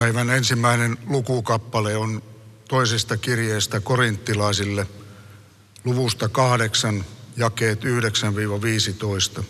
Päivän ensimmäinen lukukappale on toisesta kirjeestä korinttilaisille, luvusta 8, jakeet 9-15.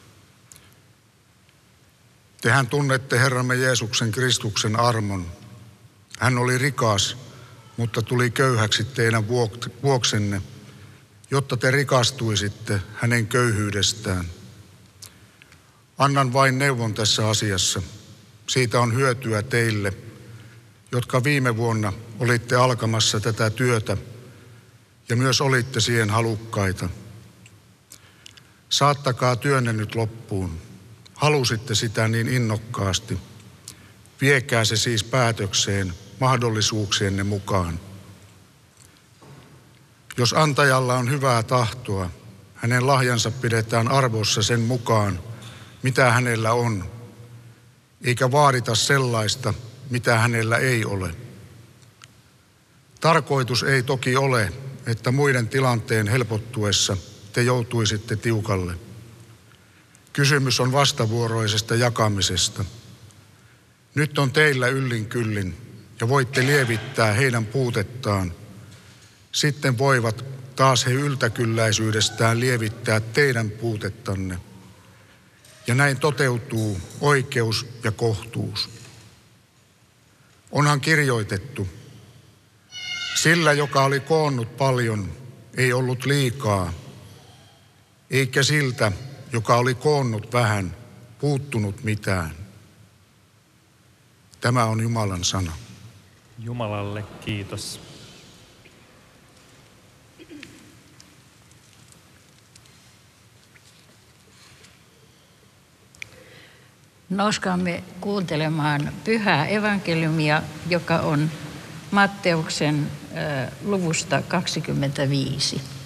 Tehän tunnette Herramme Jeesuksen Kristuksen armon. Hän oli rikas, mutta tuli köyhäksi teidän vuoksenne, jotta te rikastuisitte hänen köyhyydestään. Annan vain neuvon tässä asiassa. Siitä on hyötyä teille, jotka viime vuonna olitte alkamassa tätä työtä ja myös olitte siihen halukkaita. Saattakaa työnne nyt loppuun. Halusitte sitä niin innokkaasti. Viekää se siis päätökseen mahdollisuuksienne mukaan. Jos antajalla on hyvää tahtoa, hänen lahjansa pidetään arvossa sen mukaan, mitä hänellä on, eikä vaadita sellaista, mitä hänellä ei ole. Tarkoitus ei toki ole, että muiden tilanteen helpottuessa te joutuisitte tiukalle. Kysymys on vastavuoroisesta jakamisesta. Nyt on teillä yllin kyllin ja voitte lievittää heidän puutettaan. Sitten voivat taas he yltäkylläisyydestään lievittää teidän puutettanne. Ja näin toteutuu oikeus ja kohtuus. Onhan kirjoitettu, sillä joka oli koonnut paljon, ei ollut liikaa, eikä siltä, joka oli koonnut vähän, puuttunut mitään. Tämä on Jumalan sana. Jumalalle kiitos. Nouskaamme kuuntelemaan pyhää evankeliumia, joka on Matteuksen luvusta 25.